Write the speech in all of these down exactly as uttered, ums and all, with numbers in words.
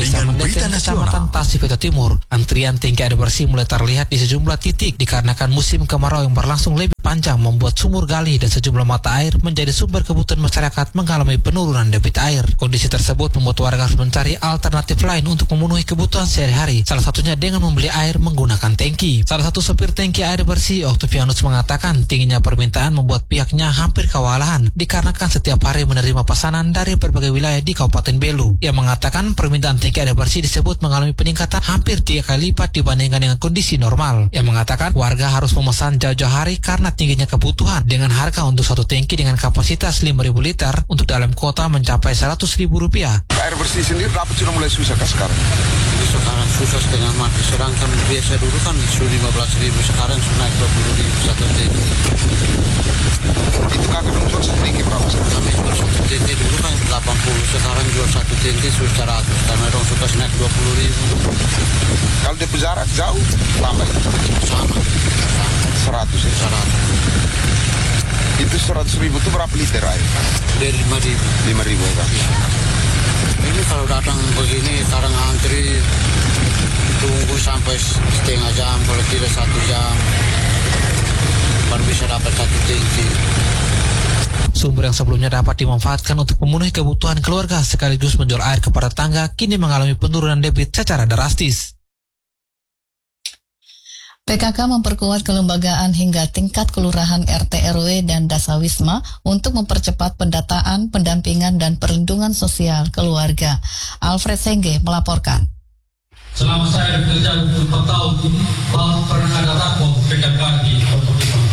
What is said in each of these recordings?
Desa Mendeten, Kecamatan Tasik, Kota Timur. Antrian tangki air bersih mulai terlihat di sejumlah titik dikarenakan musim kemarau yang berlangsung lebih panjang membuat sumur gali dan sejumlah mata air menjadi sumber kebutuhan masyarakat mengalami penurunan debit air. Kondisi tersebut membuat warga harus mencari alternatif lain untuk memenuhi kebutuhan sehari-hari, salah satunya dengan membeli air menggunakan tangki. Salah satu sopir tangki air bersih, Oktavianus, mengatakan tingginya permintaan membuat pihaknya hampir kewalahan dikarenakan setiap hari menerima pesanan dari berbagai wilayah di Kabupaten Belu. Ia mengatakan permintaan tangki air bersih disebut mengalami peningkatan hampir tiga kali lipat dibandingkan dengan kondisi normal. Ia mengatakan warga harus memesan jauh-jauh hari karena tingginya kebutuhan, dengan harga untuk satu tangki dengan kapasitas lima ribu liter untuk dalam kota mencapai seratus ribu rupiah. Air bersih sendiri dapat sudah mulai susah kan sekarang? Sekarang susah setengah mati, sedangkan biasa dulu kan sudah lima belas ribu, sekarang sudah naik dua puluh ribu satu tangki. Itu kakak dulu sedikit berapa? Kami jual satu tangki dulu kan delapan puluh, sekarang jual satu tangki sudah seratus, karena dong suka naik dua puluh ribu. Kalau di jarak jauh, lama sama, seratus ya? seratus. Itu seratus ribu itu berapa liter air? Dari lima ribu. Lima ribu kan? Ini kalau datang begini, sekarang antri, tunggu sampai setengah jam, kalau tidak satu jam, baru bisa dapat satu tangki. Sumber yang sebelumnya dapat dimanfaatkan untuk memenuhi kebutuhan keluarga sekaligus menjual air kepada tetangga kini mengalami penurunan debit secara drastis. P K K memperkuat kelembagaan hingga tingkat kelurahan, R T R W, dan Dasawisma untuk mempercepat pendataan, pendampingan, dan perlindungan sosial keluarga. Alfred Sengge melaporkan. Selama saya bekerja empat tahun ini, belum pernah ada rapor P K K di Kota Timur.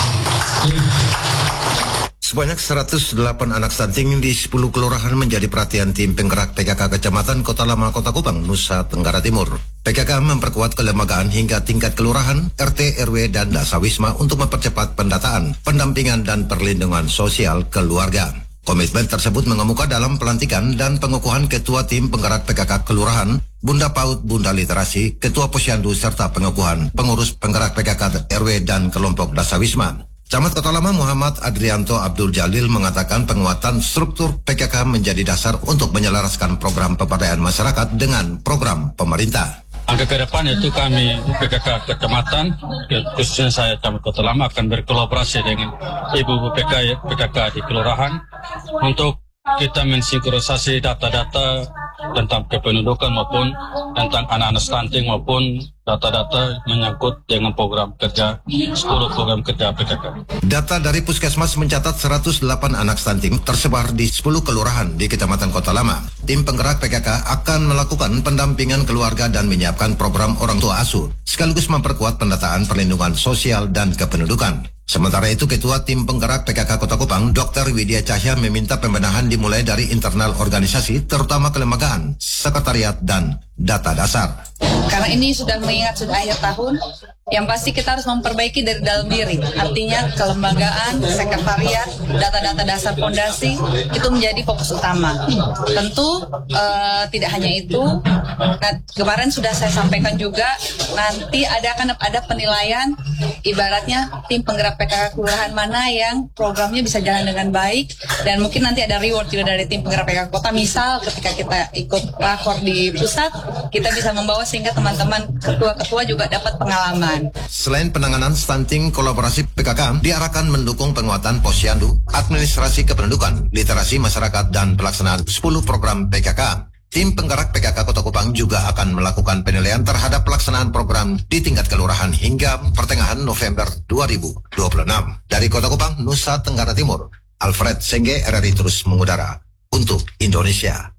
Sebanyak seratus delapan anak stunting di sepuluh kelurahan menjadi perhatian tim penggerak P K K Kecamatan Kota Lama, Kota Kupang, Nusa Tenggara Timur. P K K memperkuat kelembagaan hingga tingkat kelurahan, R T R W, dan Dasawisma untuk mempercepat pendataan, pendampingan, dan perlindungan sosial keluarga. Komitmen tersebut mengemuka dalam pelantikan dan pengukuhan Ketua Tim Penggerak P K K Kelurahan, Bunda PAUD, Bunda Literasi, Ketua Posyandu, serta pengukuhan pengurus penggerak P K K R W dan kelompok Dasawisma. Camat Kota Lama Muhammad Adrianto Abdul Jalil mengatakan penguatan struktur P K K menjadi dasar untuk menyelaraskan program pemberdayaan masyarakat dengan program pemerintah. Angka ke depan itu kami P K K Kecamatan, khususnya saya Camat Kota Lama, akan berkolaborasi dengan ibu-ibu P K K di kelurahan untuk kita mensinkronisasi data-data tentang kependudukan maupun tentang anak-anak stunting maupun data-data menyangkut dengan program kerja, sepuluh program kerja P K K. Data dari Puskesmas mencatat seratus delapan anak stunting tersebar di sepuluh kelurahan di Kecamatan Kota Lama. Tim penggerak P K K akan melakukan pendampingan keluarga dan menyiapkan program orang tua asuh, sekaligus memperkuat pendataan perlindungan sosial dan kependudukan. Sementara itu, Ketua Tim Penggerak P K K Kota Kupang, Dokter Widya Cahya, meminta pembenahan dimulai dari internal organisasi, terutama kelembagaan, sekretariat, dan data dasar. Karena ini sudah mengingat sudah akhir tahun, yang pasti kita harus memperbaiki dari dalam diri. Artinya kelembagaan, sekretariat, data-data dasar fondasi itu menjadi fokus utama. Tentu uh, tidak hanya itu. Nah, kemarin sudah saya sampaikan juga, nanti ada akan ada penilaian, ibaratnya tim penggerak P K K kelurahan mana yang programnya bisa jalan dengan baik, dan mungkin nanti ada reward juga dari tim penggerak P K K kota. Misal ketika kita ikut rakor di pusat, kita bisa membawa sehingga teman-teman ketua-ketua juga dapat pengalaman. Selain penanganan stunting, kolaborasi P K K diarahkan mendukung penguatan posyandu, administrasi kependudukan, literasi masyarakat, dan pelaksanaan sepuluh program P K K. Tim penggerak P K K Kota Kupang juga akan melakukan penilaian terhadap pelaksanaan program di tingkat kelurahan hingga pertengahan November dua ribu dua puluh enam. Dari Kota Kupang, Nusa Tenggara Timur, Alfred Sengge, R R I terus mengudara untuk Indonesia.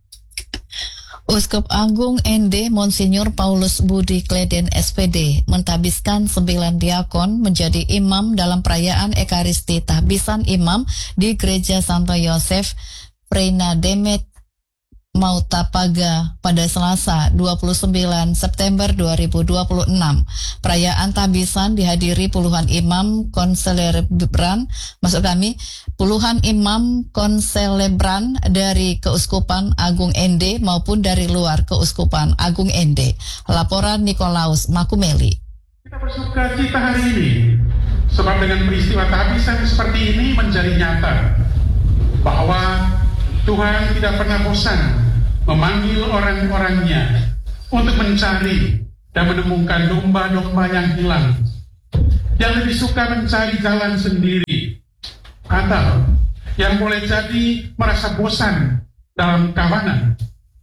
Uskup Agung N D Monsinyur Paulus Budi Kleden S P D mentabiskan sembilan diakon menjadi imam dalam perayaan Ekaristi Tahbisan Imam di Gereja Santo Yosef Prena Demet Mautapaga pada Selasa dua puluh sembilan September dua ribu dua puluh enam. Perayaan tahbisan dihadiri puluhan imam konselebran, maksud kami puluhan imam konselebran dari Keuskupan Agung N D maupun dari luar Keuskupan Agung N D. Laporan Nikolaus Makumeli. Kita bersuka cita hari ini sebab dengan peristiwa tahbisan seperti ini menjadi nyata bahwa Tuhan tidak pernah bosan memanggil orang-orangnya untuk mencari dan menemukan domba-domba yang hilang, yang lebih suka mencari jalan sendiri, atau yang boleh jadi merasa bosan dalam kawanan,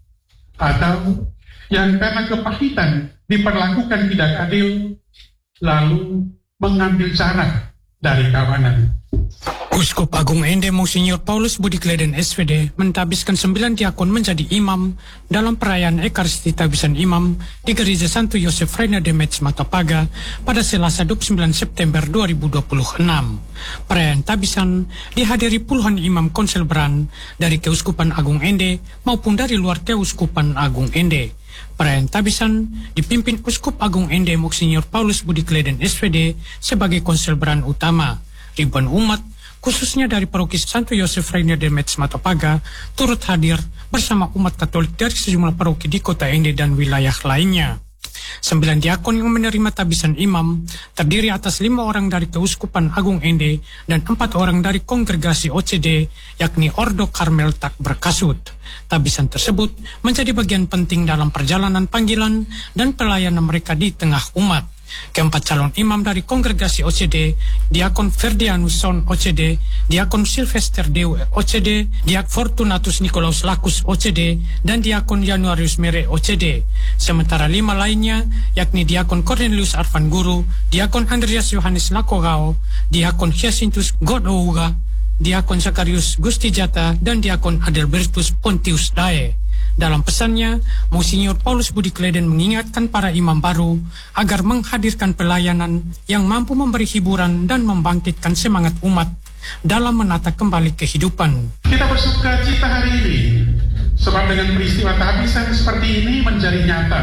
atau yang karena kepahitan diperlakukan tidak adil, lalu mengambil jarak dari kawanan. Uskup Agung Ende Monsinyur Paulus Budi Kleden S V D mentabiskan sembilan diakon menjadi imam dalam perayaan Ekaristi Tabisan Imam di Gereja Santo Yosef Reina de Metz Matapaga pada Selasa dua puluh sembilan September dua ribu dua puluh enam. Perayaan tabisan dihadiri puluhan imam konselbran dari Keuskupan Agung Ende maupun dari luar Keuskupan Agung Ende. Perayaan tabisan dipimpin Uskup Agung Ende Monsinyur Paulus Budi Kleden S V D sebagai konselbran utama. Ribuan umat khususnya dari paroki Santo Yosef Reina de Metz Matapaga turut hadir bersama umat Katolik dari sejumlah paroki di kota Ende dan wilayah lainnya. Sembilan diakon yang menerima tabisan imam terdiri atas lima orang dari Keuskupan Agung Ende dan empat orang dari kongregasi O C D, yakni Ordo Karmel Tak Berkasut. Tabisan tersebut menjadi bagian penting dalam perjalanan panggilan dan pelayanan mereka di tengah umat. Keempat calon imam dari kongregasi O C D, Diakon Ferdianus Son O C D, Diakon Sylvester Dew O C D, Diak Fortunatus Nikolaus Lacus O C D, dan Diakon Januarius Mere O C D. Sementara lima lainnya, yakni Diakon Cornelius Arvan Guru, Diakon Andreas Yohanes Lakogao, Diakon Hyacinthus Godouga, Diakon Zakarius Gusti Jata, dan Diakon Adelbertus Pontius Dae. Dalam pesannya, Monsinyur Paulus Budi Kleden mengingatkan para imam baru agar menghadirkan pelayanan yang mampu memberi hiburan dan membangkitkan semangat umat dalam menata kembali kehidupan. Kita bersuka cita hari ini, sebab dengan peristiwa tabisan seperti ini menjadi nyata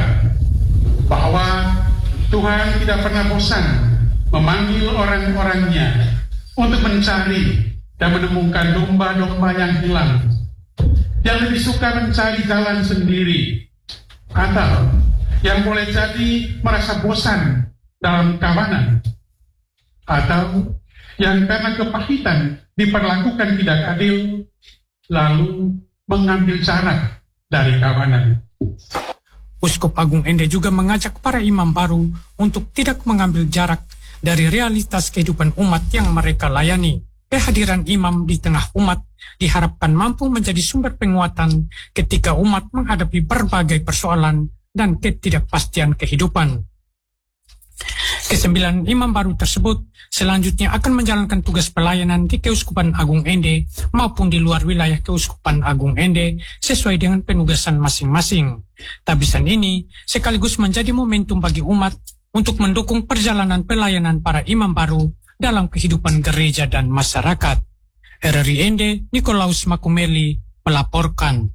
bahwa Tuhan tidak pernah bosan memanggil orang-orangnya untuk mencari dan menemukan domba-domba yang hilang, yang lebih suka mencari jalan sendiri, atau yang boleh jadi merasa bosan dalam kawanan, atau yang karena kepahitan diperlakukan tidak adil, lalu mengambil jarak dari kawanan. Uskup Agung Ende juga mengajak para imam baru untuk tidak mengambil jarak dari realitas kehidupan umat yang mereka layani. Kehadiran imam di tengah umat diharapkan mampu menjadi sumber penguatan ketika umat menghadapi berbagai persoalan dan ketidakpastian kehidupan. Kesembilan imam baru tersebut selanjutnya akan menjalankan tugas pelayanan di Keuskupan Agung Ende maupun di luar wilayah Keuskupan Agung Ende sesuai dengan penugasan masing-masing. Tabisan ini sekaligus menjadi momentum bagi umat untuk mendukung perjalanan pelayanan para imam baru dalam kehidupan gereja dan masyarakat. R R I Ende, Nikolaus Makumeli melaporkan.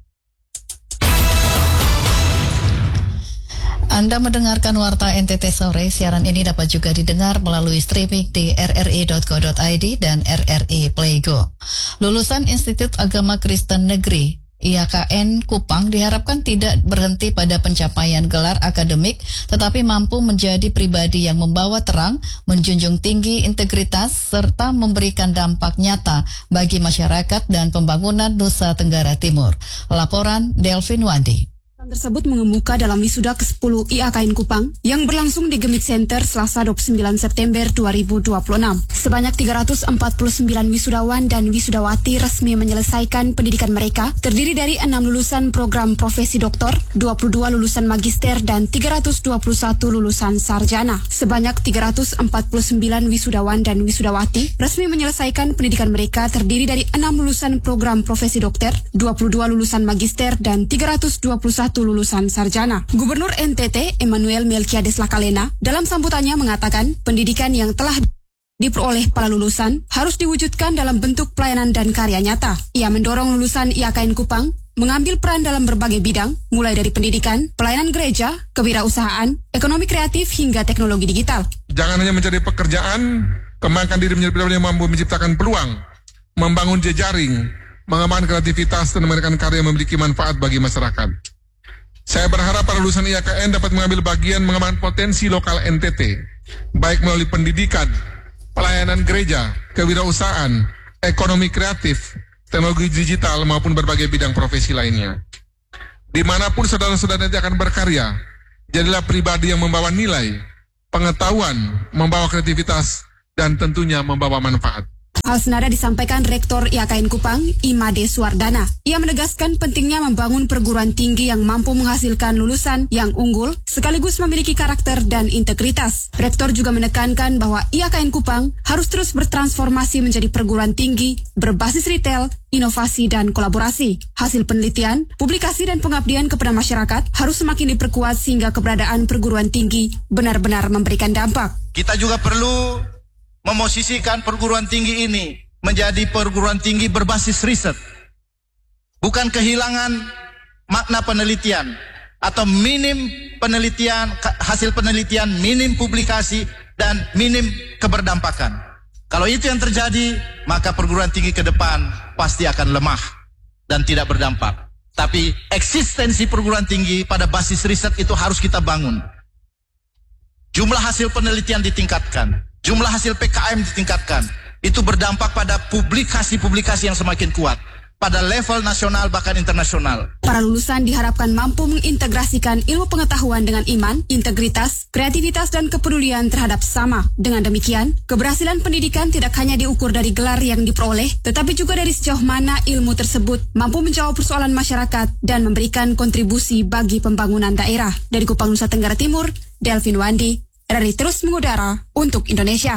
Anda mendengarkan Warta N T T Sore. Siaran ini dapat juga didengar melalui streaming di r r i dot co dot i d dan R R I Playgo. Lulusan Institut Agama Kristen Negeri I A K N Kupang diharapkan tidak berhenti pada pencapaian gelar akademik, tetapi mampu menjadi pribadi yang membawa terang, menjunjung tinggi integritas, serta memberikan dampak nyata bagi masyarakat dan pembangunan Nusa Tenggara Timur. Laporan Delvin Wandi. Tersebut mengemuka dalam wisuda ke sepuluh I A K N Kupang yang berlangsung di Gemit Center Selasa dua puluh sembilan September dua ribu dua puluh enam. Sebanyak tiga ratus empat puluh sembilan wisudawan dan wisudawati resmi menyelesaikan pendidikan mereka, terdiri dari enam lulusan program profesi doktor, dua puluh dua lulusan magister, dan tiga ratus dua puluh satu lulusan sarjana. Sebanyak tiga ratus empat puluh sembilan wisudawan dan wisudawati resmi menyelesaikan pendidikan mereka, terdiri dari enam lulusan program profesi dokter, dua puluh dua lulusan magister, dan tiga ratus dua puluh satu lulusan sarjana. Gubernur N T T Emmanuel Melkiades Lakalena dalam sambutannya mengatakan pendidikan yang telah diperoleh para lulusan harus diwujudkan dalam bentuk pelayanan dan karya nyata. Ia mendorong lulusan I A K N Kupang mengambil peran dalam berbagai bidang, mulai dari pendidikan, pelayanan gereja, kewirausahaan, ekonomi kreatif, hingga teknologi digital. Jangan hanya mencari pekerjaan, kembangkan diri menjadi pribadi yang mampu menciptakan peluang, membangun jejaring, mengembangkan kreativitas, dan memberikan karya yang memiliki manfaat bagi masyarakat. Saya berharap para lulusan I A K N dapat mengambil bagian mengembangkan potensi lokal N T T, baik melalui pendidikan, pelayanan gereja, kewirausahaan, ekonomi kreatif, teknologi digital, maupun berbagai bidang profesi lainnya. Dimanapun saudara-saudara nanti akan berkarya, Jadilah pribadi yang membawa nilai, pengetahuan, membawa kreativitas, dan tentunya membawa manfaat. Hal senada disampaikan Rektor I A K N Kupang, Imade Suwardana. Ia menegaskan pentingnya membangun perguruan tinggi yang mampu menghasilkan lulusan yang unggul, sekaligus memiliki karakter dan integritas. Rektor juga menekankan bahwa I A K N Kupang harus terus bertransformasi menjadi perguruan tinggi berbasis retail, inovasi, dan kolaborasi. Hasil penelitian, publikasi, dan pengabdian kepada masyarakat harus semakin diperkuat sehingga keberadaan perguruan tinggi benar-benar memberikan dampak. Kita juga perlu memosisikan perguruan tinggi ini menjadi perguruan tinggi berbasis riset. Bukan kehilangan makna penelitian atau minim penelitian, hasil penelitian, minim publikasi, dan minim keberdampakan. Kalau itu yang terjadi, maka perguruan tinggi ke depan pasti akan lemah dan tidak berdampak. Tapi eksistensi perguruan tinggi pada basis riset itu harus kita bangun. Jumlah hasil penelitian ditingkatkan. Jumlah hasil P K M ditingkatkan. Itu berdampak pada publikasi-publikasi yang semakin kuat. Pada level nasional bahkan internasional. Para lulusan diharapkan mampu mengintegrasikan ilmu pengetahuan dengan iman, integritas, kreativitas, dan kepedulian terhadap sesama. Dengan demikian, keberhasilan pendidikan tidak hanya diukur dari gelar yang diperoleh, tetapi juga dari sejauh mana ilmu tersebut mampu menjawab persoalan masyarakat dan memberikan kontribusi bagi pembangunan daerah. Dari Kupang, Nusa Tenggara Timur, Delvin Wandi, R R I terus mengudara untuk Indonesia.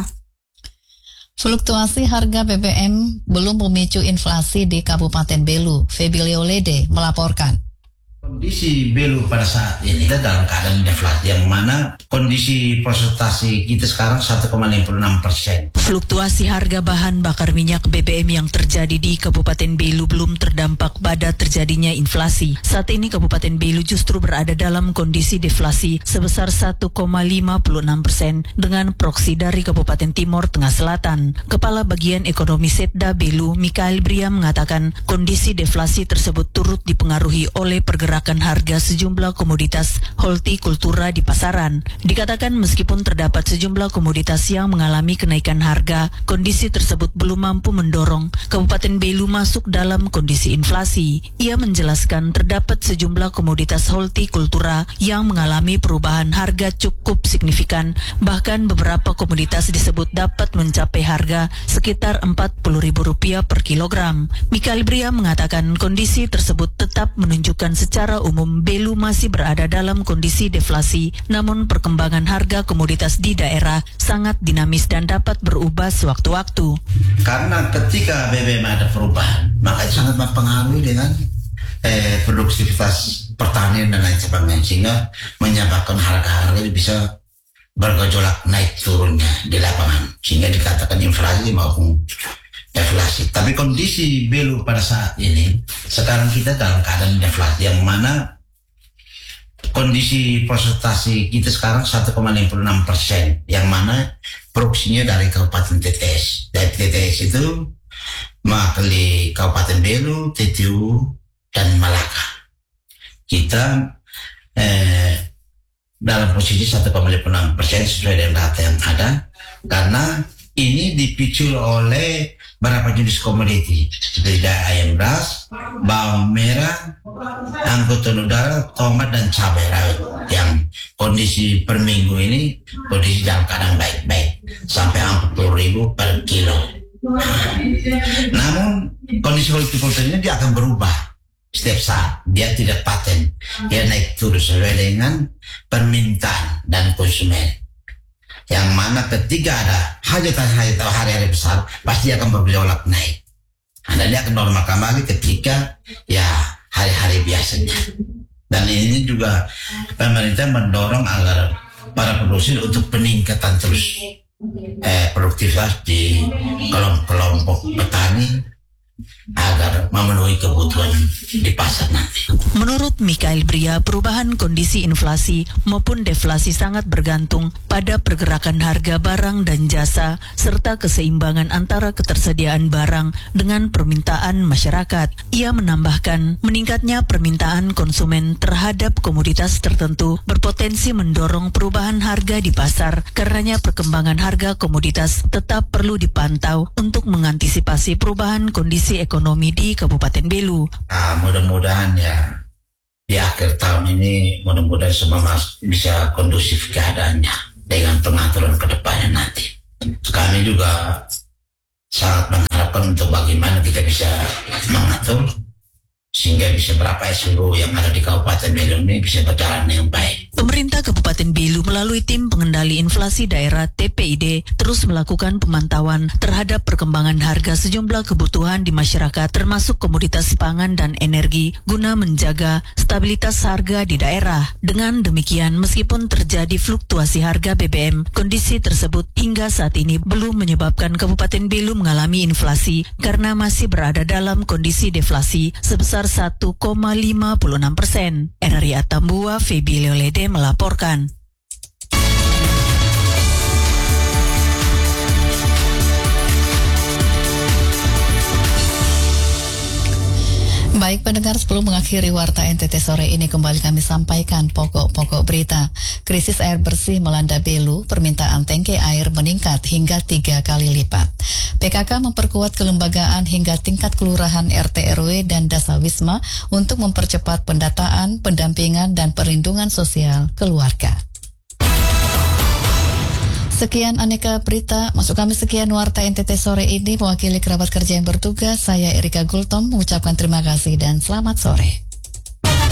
Fluktuasi harga B B M belum memicu inflasi di Kabupaten Belu. Febile Olede melaporkan. Kondisi Belu pada saat ini kita dalam keadaan deflasi, yang mana kondisi presentasi kita sekarang satu koma lima enam persen. Fluktuasi harga bahan bakar minyak B B M yang terjadi di Kabupaten Belu belum terdampak pada terjadinya inflasi. Saat ini Kabupaten Belu justru berada dalam kondisi deflasi sebesar satu koma lima enam persen dengan proksi dari Kabupaten Timor Tengah Selatan. Kepala Bagian Ekonomi Setda Belu, Mikael Bria, mengatakan kondisi deflasi tersebut turut dipengaruhi oleh pergerakan Pergerakan harga sejumlah komoditas hortikultura di pasaran. Dikatakan meskipun terdapat sejumlah komoditas yang mengalami kenaikan harga, kondisi tersebut belum mampu mendorong Kabupaten Belu masuk dalam kondisi inflasi. Ia menjelaskan terdapat sejumlah komoditas hortikultura yang mengalami perubahan harga cukup signifikan, bahkan beberapa komoditas disebut dapat mencapai harga sekitar empat puluh ribu rupiah per kilogram. Mikael Bria mengatakan kondisi tersebut tetap menunjukkan secara Secara umum, Belu masih berada dalam kondisi deflasi, namun perkembangan harga komoditas di daerah sangat dinamis dan dapat berubah sewaktu-waktu. Karena ketika B B M ada perubahan, maka itu sangat mempengaruhi dengan eh, produktivitas pertanian dan lain sebagainya, sehingga menyebabkan harga-harga bisa bergejolak naik turunnya di lapangan, sehingga dikatakan inflasi maupun deflasi. Tapi kondisi Belu pada saat ini, sekarang kita dalam keadaan deflasi, yang mana kondisi presentasi kita sekarang satu koma lima enam persen, yang mana produksinya dari Kabupaten T T S. Dari T T S itu mewakili Kabupaten Belu, T T U, dan Malaka. Kita eh, dalam posisi satu koma lima enam persen sesuai dengan data yang ada, karena ini dipicu oleh beberapa jenis komoditi seperti ayam ras, bawang merah, angkutan udara, tomat, dan cabai rawit, yang kondisi per minggu ini kondisi dalam keadaan baik-baik sampai empat puluh ribu per kilo. Namun kondisi hortikultura ini dia akan berubah setiap saat, dia tidak paten, dia naik turun sesuai dengan permintaan dan konsumen. Yang mana ketika ada hajatan-hajatan atau hari-hari besar, pasti akan bergejolak naik. Dan dia akan normal kembali ketika ya hari-hari biasanya. Dan ini juga pemerintah mendorong agar para produsen untuk peningkatan terus eh, produktivitas di kelompok-kelompok petani agar memenuhi kebutuhan di pasar nanti. Menurut Mikael Bria, perubahan kondisi inflasi maupun deflasi sangat bergantung pada pergerakan harga barang dan jasa serta keseimbangan antara ketersediaan barang dengan permintaan masyarakat. Ia menambahkan, meningkatnya permintaan konsumen terhadap komoditas tertentu berpotensi mendorong perubahan harga di pasar. Karenanya perkembangan harga komoditas tetap perlu dipantau untuk mengantisipasi perubahan kondisi ekonomi di Kabupaten Belu. Ah, mudah-mudahan ya di akhir tahun ini mudah-mudahan semua mas bisa kondusif keadaannya dengan pengaturan ke depannya nanti. Kami juga sangat mengharapkan untuk bagaimana kita bisa mengatur sehingga bisa berapa S U yang ada di Kabupaten Belu ini bisa berjalan dengan baik. Pemerintah Kabupaten Belu melalui Tim Pengendali Inflasi Daerah T P I D terus melakukan pemantauan terhadap perkembangan harga sejumlah kebutuhan di masyarakat termasuk komoditas pangan dan energi guna menjaga stabilitas harga di daerah. Dengan demikian, meskipun terjadi fluktuasi harga B B M, kondisi tersebut hingga saat ini belum menyebabkan Kabupaten Belu mengalami inflasi karena masih berada dalam kondisi deflasi sebesar satu koma lima puluh enam persen. R R I Atambua, Febi Leolede melaporkan. Baik pendengar, sebelum mengakhiri Warta N T T sore ini kembali kami sampaikan pokok-pokok berita. Krisis air bersih melanda Belu, permintaan tangki air meningkat hingga tiga kali lipat. P K K memperkuat kelembagaan hingga tingkat kelurahan, R T R W dan Dasawisma untuk mempercepat pendataan, pendampingan dan perlindungan sosial keluarga. Sekian aneka berita, masuk kami sekian Warta N T T sore ini. Mewakili kerabat kerja yang bertugas, saya Erika Gultom mengucapkan terima kasih dan selamat sore.